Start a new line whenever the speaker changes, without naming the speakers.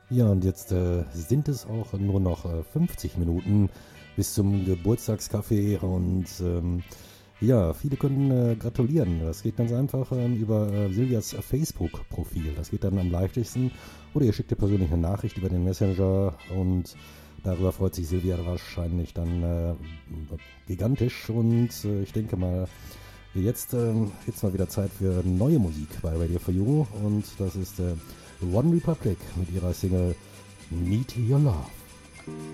Ja, und jetzt sind es auch nur noch 50 Minuten bis zum Geburtstagskaffee und ja, viele können gratulieren. Das geht ganz einfach über Silvias Facebook-Profil. Das geht dann am leichtesten. Oder ihr schickt ihr persönlich eine Nachricht über den Messenger und darüber freut sich Silvia wahrscheinlich dann gigantisch. Und ich denke mal, jetzt mal wieder Zeit für neue Musik bei Radio for You. Und das ist One Republic mit ihrer Single Need Your Love.